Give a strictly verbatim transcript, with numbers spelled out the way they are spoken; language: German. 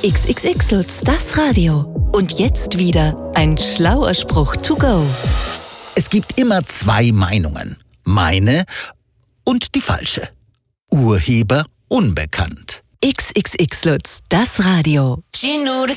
X X X Lutz, das Radio. Und jetzt wieder ein schlauer Spruch to go. Es gibt immer zwei Meinungen. Meine und die falsche. Urheber unbekannt. X X X Lutz, das Radio.